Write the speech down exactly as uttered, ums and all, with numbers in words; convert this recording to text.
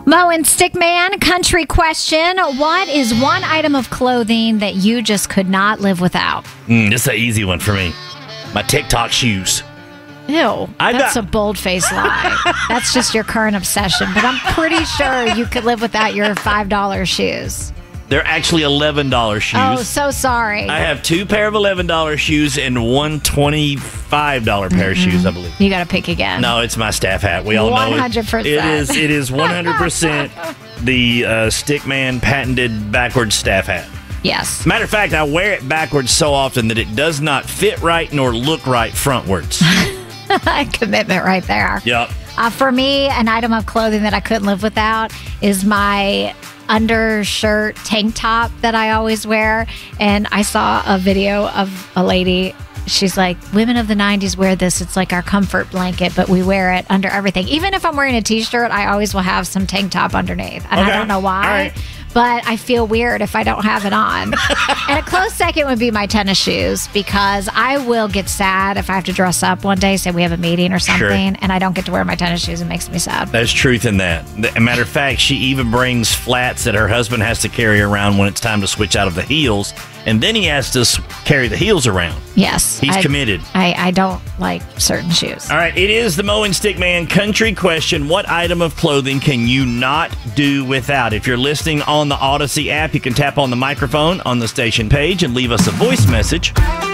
Mo and Stickman, country question. What is one item of clothing that you just could not live without? Mm, this is an easy one for me. My TikTok shoes. Ew, I that's got- a bold-faced lie. That's just your current obsession. But I'm pretty sure you could live without your five dollar shoes. They're actually eleven dollar shoes. Oh, so sorry. I have two pair of eleven dollar shoes and one twenty-five dollar pair of shoes, I believe. You got to pick again. No, it's my staff hat. We all know one hundred percent. it. It is, it is one hundred percent the uh, Stickman patented backwards staff hat. Yes. Matter of fact, I wear it backwards so often that it does not fit right nor look right frontwards. Commitment right there. Yep. Uh, for me, an item of clothing that I couldn't live without is my undershirt tank top that I always wear. And I saw a video of a lady. She's like, women of the nineties wear this. It's like our comfort blanket, but we wear it under everything. Even if I'm wearing a t-shirt, I always will have some tank top underneath. And Okay. I don't know why. All right. But I feel weird if I don't have it on. And a close second would be my tennis shoes, because I will get sad if I have to dress up one day, say we have a meeting or something, Sure. and I don't get to wear my tennis shoes. It makes me sad. There's truth in that. As a matter of fact, she even brings flats that her husband has to carry around when it's time to switch out of the heels, and then he has to s- carry the heels around. Yes. He's I, committed. I, I don't like certain shoes. All right, it is the Mo and Stickman country question. What item of clothing can you not do without? If you're listening on the Odyssey app, you can tap on the microphone on the station page and leave us a voice message.